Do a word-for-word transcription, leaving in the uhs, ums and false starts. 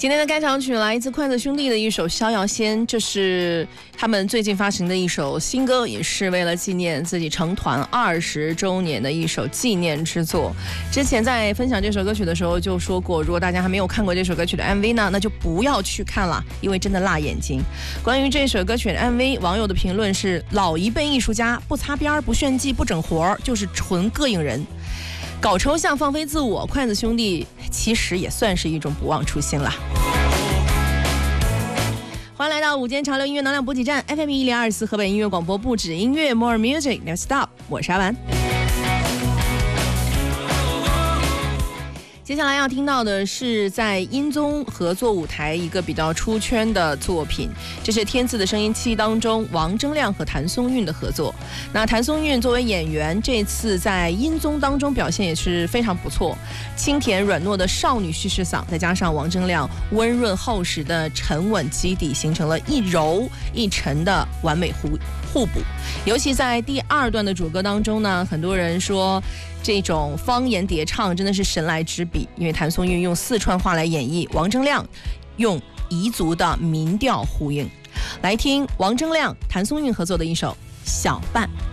今天的开场曲来自筷子兄弟的一首《逍遥仙》，这是他们最近发行的一首新歌，也是为了纪念自己成团二十周年的一首纪念之作。之前在分享这首歌曲的时候就说过，如果大家还没有看过这首歌曲的 M V 呢，那就不要去看了，因为真的辣眼睛。关于这首歌曲的 M V， 网友的评论是：老一辈艺术家不擦边不炫技不整活，就是纯膈应人。搞抽象放飞自我，筷子兄弟其实也算是一种不忘初心了。欢迎来到午间潮流音乐能量补给站 F M 一零二四河北音乐广播，不止音乐 More Music Never Stop， 我是阿丸。接下来要听到的是在音综合作舞台一个比较出圈的作品，这是《天赐的声音七》当中王铮亮和谭松韵的合作。那谭松韵作为演员，这次在音综当中表现也是非常不错，清甜软糯的少女叙事嗓，再加上王铮亮温润厚实的沉稳基底，形成了一柔一沉的完美互互补。尤其在第二段的主歌当中呢，很多人说这种方言叠唱真的是神来之笔，因为谭松韵用四川话来演绎，王铮亮用彝族的民调呼应。来听王铮亮、谭松韵合作的一首《小伴》。